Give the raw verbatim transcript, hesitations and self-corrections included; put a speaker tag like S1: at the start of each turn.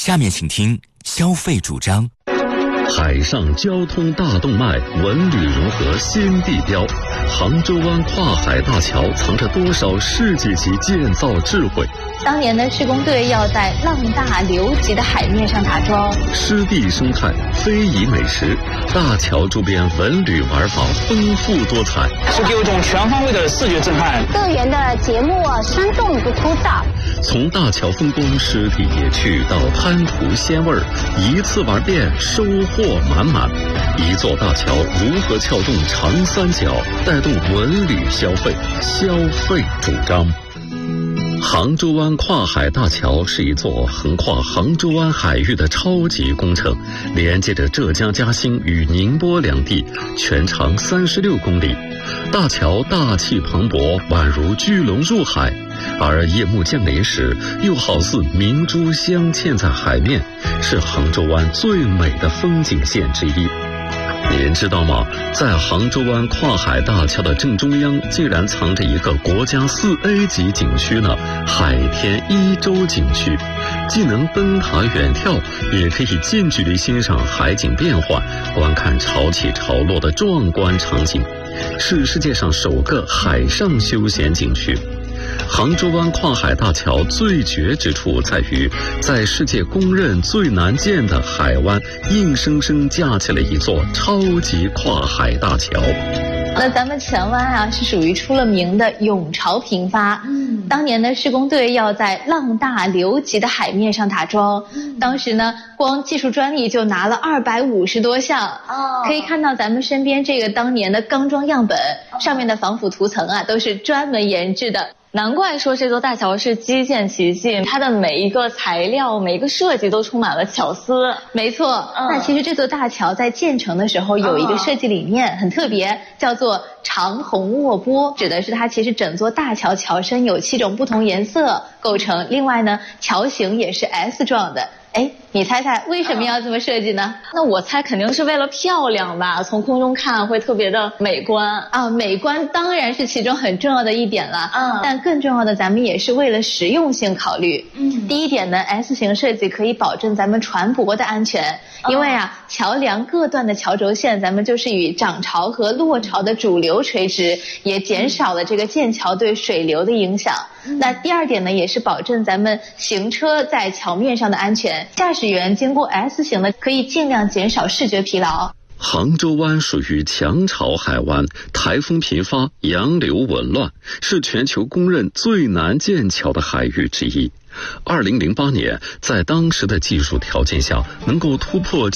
S1: 下面请听消费主张。
S2: 海上交通大动脉，文旅融合新地标。杭州湾跨海大桥藏着多少世界级建造智慧？
S3: 当年的施工队要在浪大流急的海面上打桩。
S2: 湿地生态，非遗美食，大桥周边文旅玩法丰富多彩，
S4: 是给我一种全方位的视觉震撼。
S5: 乐园的节目生动不枯燥。
S2: 从大桥风光诗体野趣到滩涂鲜味儿，一次玩遍收获满满。一座大桥如何撬动长三角，带动文旅消费？消费主张。杭州湾跨海大桥是一座横跨杭州湾海域的超级工程，连接着浙江嘉兴与宁波两地，全长三十六公里。大桥大气磅礴，宛如巨龙入海，而夜幕降临时，又好似明珠镶嵌在海面，是杭州湾最美的风景线之一。您知道吗？在杭州湾跨海大桥的正中央，竟然藏着一个国家四 A 级景区呢——海天一洲景区。既能登塔远眺，也可以近距离欣赏海景变幻，观看潮起潮落的壮观场景，是世界上首个海上休闲景区。杭州湾跨海大桥最绝之处在于，在世界公认最难建的海湾，硬生生架起了一座超级跨海大桥。
S3: 那咱们前湾啊，是属于出了名的涌潮频发。嗯，当年的施工队要在浪大流急的海面上打桩，嗯、当时呢，光技术专利就拿了二百五十多项。哦，可以看到咱们身边这个当年的钢桩样本，哦、上面的防腐涂层啊，都是专门研制的。难怪说这座大桥是基建奇迹，它的每一个材料、每一个设计都充满了巧思。没错，嗯、那其实这座大桥在建成的时候有一个设计理念、嗯、很特别，叫做长虹卧波，指的是它其实整座大桥桥身有七种不同颜色构成，另外呢，桥形也是 S 状的。哎，你猜猜为什么要这么设计呢？
S6: 那我猜肯定是为了漂亮吧，从空中看会特别的美观
S3: 啊。美观当然是其中很重要的一点了，嗯，但更重要的咱们也是为了实用性考虑。嗯，第一点呢 ，S 型设计可以保证咱们船舶的安全，因为啊，桥梁各段的桥轴线咱们就是与涨潮和落潮的主流垂直，也减少了这个建桥对水流的影响。嗯、那第二点呢，也是保证咱们行车在桥面上的安全。驾驶员经过 S 型的，可以尽量减少视觉疲劳。
S2: 杭州湾属于强潮海湾，台风频发，洋流紊乱，是全球公认最难建桥的海域之一。二零零八年，在当时的技术条件下，能够突破